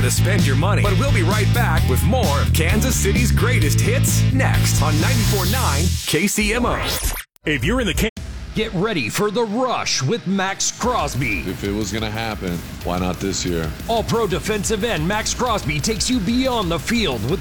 to spend your money. But we'll be right back with more of Kansas City's greatest hits next on 94.9 KCMO. If you're in the get ready for The Rush with Max Crosby. If it was going to happen, why not this year? All-pro defensive end Max Crosby takes you beyond the field with